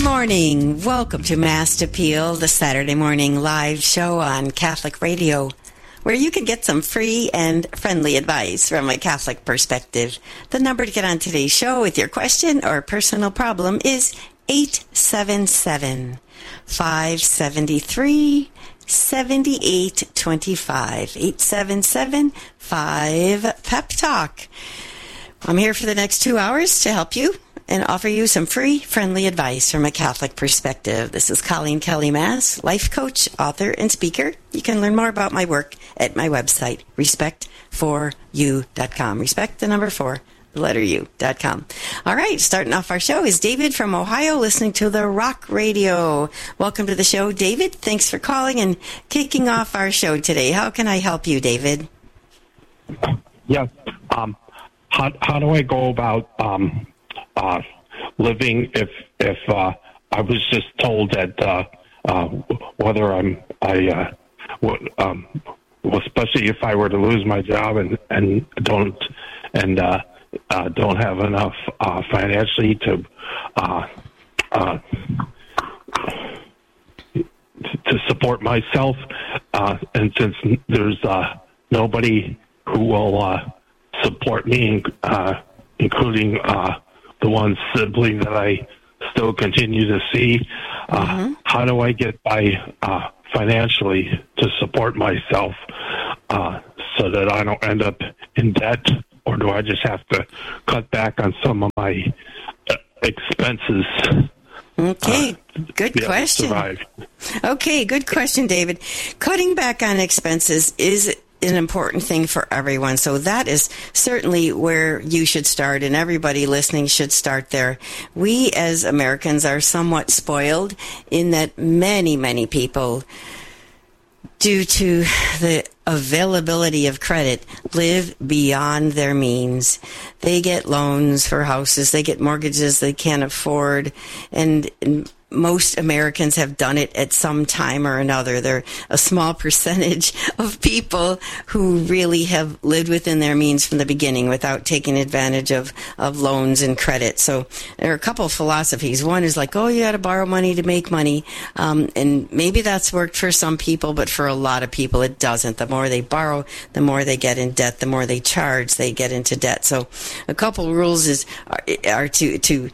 morning. Welcome to Mass Appeal, the Saturday morning live show on Catholic Radio, where you can get some free and friendly advice from a Catholic perspective. The number to get on today's show with your question or personal problem is 877-573-7825. 877-5-PEP-TALK. I'm here for the next 2 hours to help you and offer you some free, friendly advice from a Catholic perspective. This is Colleen Kelly Mass, life coach, author, and speaker. You can learn more about my work at my website, respect4u.com. Respect the number 4, the letter U.com. All right, starting off our show is David from Ohio, listening to the Rock Radio. Welcome to the show, David. Thanks for calling and kicking off our show today. How can I help you, David? Yes. How do I go about living if I was just told that whether especially if I were to lose my job and don't have enough financially to support myself, and since there's nobody who will support me, including the one sibling that I still continue to see. How do I get by financially to support myself so that I don't end up in debt, or do I just have to cut back on some of my expenses? Okay, good question. Okay, good question, David. Cutting back on expenses is an important thing for everyone. So that is certainly where you should start, and everybody listening should start there. We as Americans are somewhat spoiled in that many people, due to the availability of credit, live beyond their means. They get loans for houses, they get mortgages they can't afford, and most Americans have done it at some time or another. They're a small percentage of people who really have lived within their means from the beginning without taking advantage of loans and credit. So there are a couple of philosophies. One is like, oh, you got to borrow money to make money. And maybe that's worked for some people, but for a lot of people it doesn't. The more they borrow, the more they get in debt. The more they charge, they get into debt. So a couple rules are to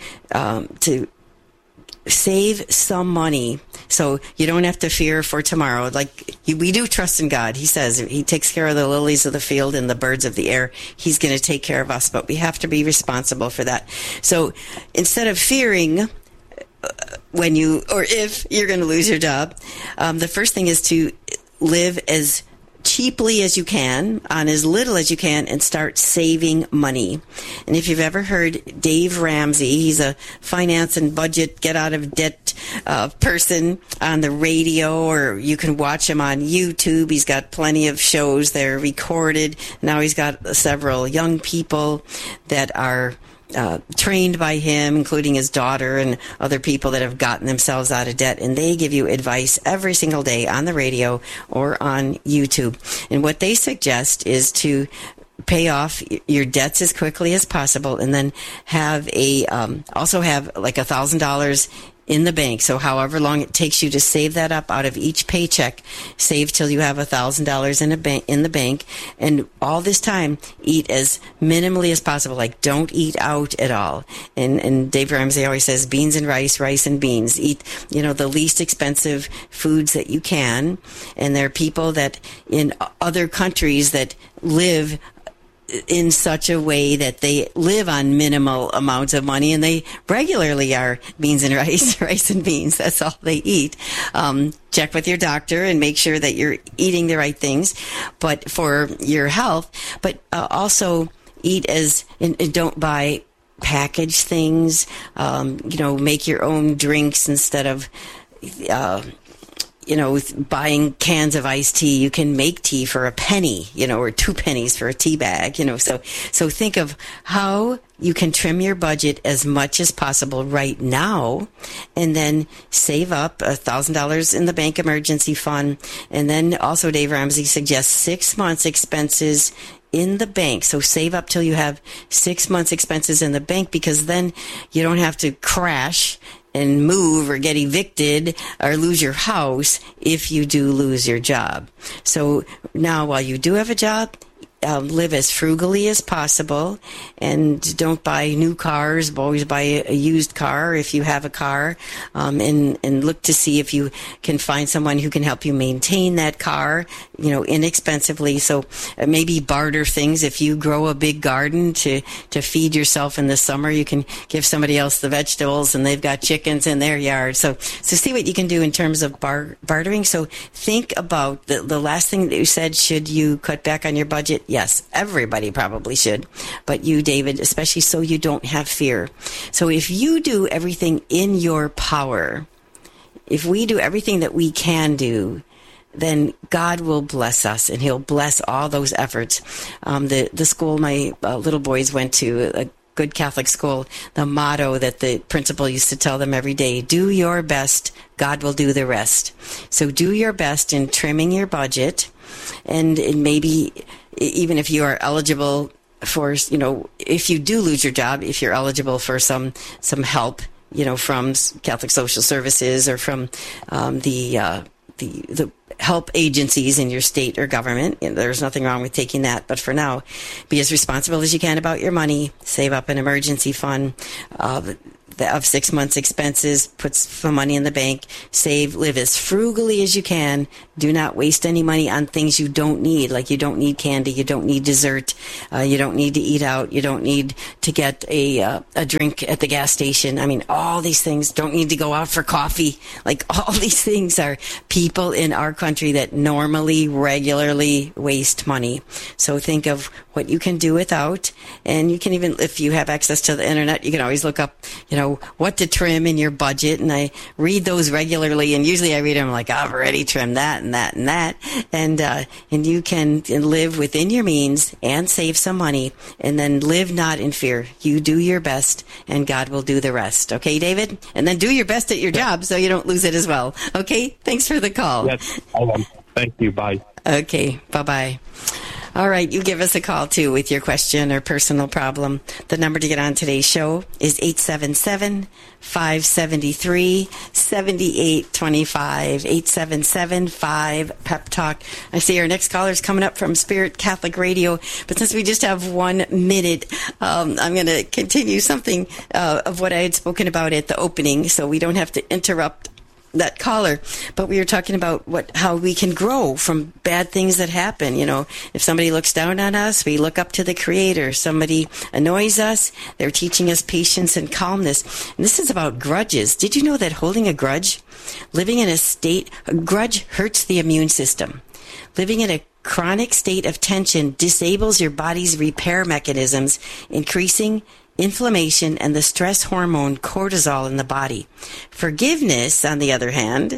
save some money so you don't have to fear for tomorrow. Like we do trust in God. He says he takes care of the lilies of the field and the birds of the air. He's going to take care of us, but we have to be responsible for that. So instead of fearing when you or if you're going to lose your job, the first thing is to live as cheaply as you can, on as little as you can, and start saving money. And if you've ever heard Dave Ramsey, he's a finance and budget, get out of debt person on the radio, or you can watch him on YouTube. He's got plenty of shows. They're recorded. Now he's got several young people that are trained by him, including his daughter and other people that have gotten themselves out of debt, and they give you advice every single day on the radio or on YouTube. And what they suggest is to pay off your debts as quickly as possible, and then have also have like $1,000 in the bank. So however long it takes you to save that up out of each paycheck, save till you have $1,000 in the bank. And all this time, eat as minimally as possible. Like, don't eat out at all. And Dave Ramsey always says beans and rice, rice and beans. Eat, the least expensive foods that you can. And there are people that in other countries that live in such a way that they live on minimal amounts of money, and they regularly are beans and rice, rice and beans. That's all they eat. Check with your doctor and make sure that you're eating the right things, but for your health. But also eat and don't buy packaged things. Make your own drinks instead of buying cans of iced tea. You can make tea for a penny, or 2 pennies for a tea bag, So think of how you can trim your budget as much as possible right now, and then save up $1,000 in the bank emergency fund. And then also Dave Ramsey suggests 6 months expenses in the bank. So save up till you have 6 months expenses in the bank, because then you don't have to crash and move or get evicted or lose your house if you do lose your job. So now, while you do have a job, live as frugally as possible, and don't buy new cars. Always buy a used car if you have a car, and look to see if you can find someone who can help you maintain that car, inexpensively. So maybe barter things. If you grow a big garden to feed yourself in the summer, you can give somebody else the vegetables, and they've got chickens in their yard. So see what you can do in terms of bartering. So think about the last thing that you said. Should you cut back on your budget? Yes, everybody probably should, but you, David, especially, so you don't have fear. So if you do everything in your power, if we do everything that we can do, then God will bless us, and He'll bless all those efforts. The school my little boys went to, a good Catholic school, the motto that the principal used to tell them every day: do your best, God will do the rest. So do your best in trimming your budget, and maybe even if you are eligible for, if you do lose your job, if you're eligible for some help, from Catholic Social Services or from the help agencies in your state or government. There's nothing wrong with taking that. But for now, be as responsible as you can about your money. Save up an emergency fund of 6 months' expenses. Put some money in the bank. Save. Live as frugally as you can. Do not waste any money on things you don't need. Like, you don't need candy. You don't need dessert. You don't need to eat out. You don't need to get a drink at the gas station. I mean, all these things. Don't need to go out for coffee. Like, all these things are people in our country that normally, regularly waste money. So think of what you can do without. And you can even, if you have access to the internet, you can always look up, what to trim in your budget. And I read those regularly, and usually I read them like, I've already trimmed that and that and that. And you can live within your means and save some money, and then live not in fear. You do your best, and God will do the rest. Okay, David? And then do your best at your job so you don't lose it as well. Okay? Thanks for the call. Yes, I will. Thank you. Bye. Okay, bye-bye. All right, you give us a call, too, with your question or personal problem. The number to get on today's show is 877-573-7825, 877-5-PEP-TALK. I see our next caller is coming up from Spirit Catholic Radio, but since we just have 1 minute, I'm going to continue something of what I had spoken about at the opening, so we don't have to interrupt that caller. But we were talking about how we can grow from bad things that happen. If somebody looks down on us, we look up to the Creator. Somebody annoys us, they're teaching us patience and calmness. And this is about grudges. Did you know that holding a grudge, a grudge hurts the immune system? Living in a chronic state of tension disables your body's repair mechanisms, increasing inflammation and the stress hormone cortisol in the body. Forgiveness, on the other hand,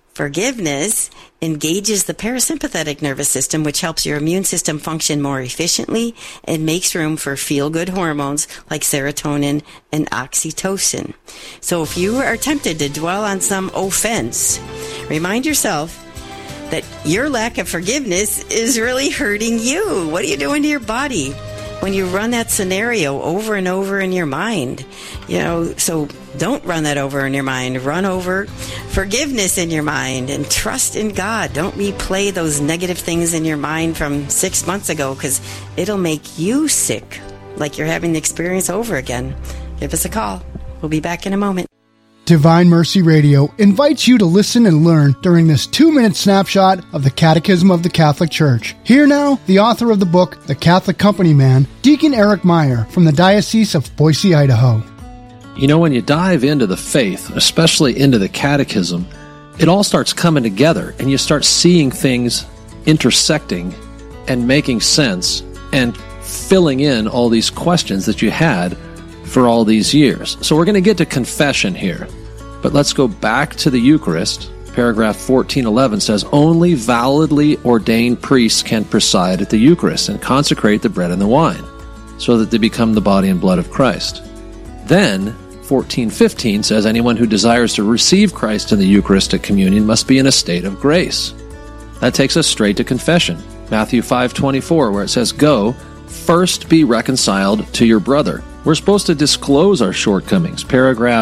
engages the parasympathetic nervous system, which helps your immune system function more efficiently and makes room for feel-good hormones like serotonin and oxytocin. So if you are tempted to dwell on some offense, remind yourself that your lack of forgiveness is really hurting you. What are you doing to your body when you run that scenario over and over in your mind? So don't run that over in your mind. Run over forgiveness in your mind and trust in God. Don't replay those negative things in your mind from 6 months ago, because it'll make you sick, like you're having the experience over again. Give us a call. We'll be back in a moment. Divine Mercy Radio invites you to listen and learn during this 2-minute snapshot of the Catechism of the Catholic Church. Here now, the author of the book, The Catholic Company Man, Deacon Eric Meyer from the Diocese of Boise, Idaho. When you dive into the faith, especially into the Catechism, it all starts coming together, and you start seeing things intersecting and making sense and filling in all these questions that you had for all these years. So we're going to get to confession here, but let's go back to the Eucharist. Paragraph 1411 says, only validly ordained priests can preside at the Eucharist and consecrate the bread and the wine, so that they become the body and blood of Christ. Then 1415 says, anyone who desires to receive Christ in the Eucharistic communion must be in a state of grace. That takes us straight to confession. Matthew 5:24, where it says, go, first be reconciled to your brother. We're supposed to disclose our shortcomings. Paragraph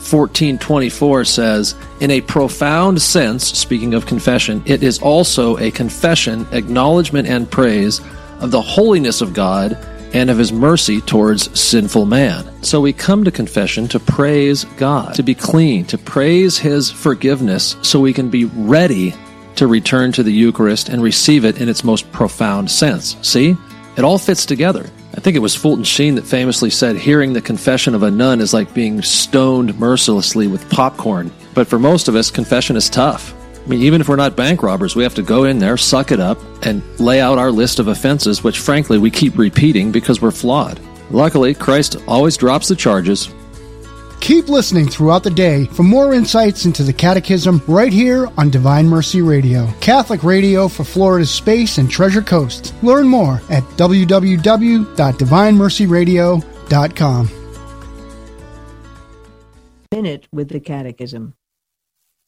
14:24 says, in a profound sense, speaking of confession, it is also a confession, acknowledgement, and praise of the holiness of God and of his mercy towards sinful man. So we come to confession to praise God, to be clean, to praise his forgiveness so we can be ready to return to the Eucharist and receive it in its most profound sense. See? It all fits together. I think it was Fulton Sheen that famously said, hearing the confession of a nun is like being stoned mercilessly with popcorn. But for most of us, confession is tough. I mean, even if we're not bank robbers, we have to go in there, suck it up, and lay out our list of offenses, which frankly we keep repeating because we're flawed. Luckily, Christ always drops the charges. Keep listening throughout the day for more insights into the Catechism right here on Divine Mercy Radio, Catholic radio for Florida's Space and Treasure Coast. Learn more at www.divinemercyradio.com. Minute with the Catechism.